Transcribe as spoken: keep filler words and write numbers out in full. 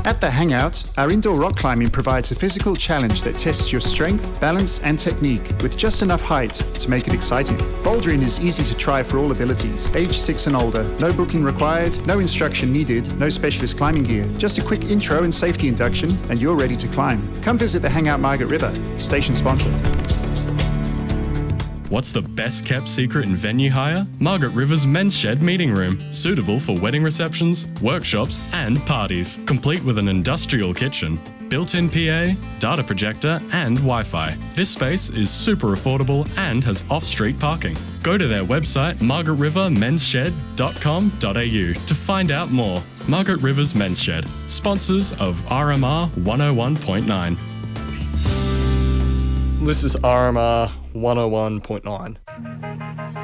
At the Hangout, our indoor rock climbing provides a physical challenge that tests your strength, balance and technique with just enough height to make it exciting. Bouldering is easy to try for all abilities, age six and older, no booking required, no instruction needed, no specialist climbing gear. Just a quick intro and safety induction and you're ready to climb. Come visit the Hangout Margaret River, station sponsor. What's the best kept secret in venue hire? Margaret River's Men's Shed meeting room, suitable for wedding receptions, workshops and parties. Complete with an industrial kitchen, built-in P A, data projector and Wi-Fi. This space is super affordable and has off-street parking. Go to their website margaret river mens shed dot com dot a u to find out more. Margaret River's Men's Shed, sponsors of R M R one oh one point nine. This is R M R one oh one point nine.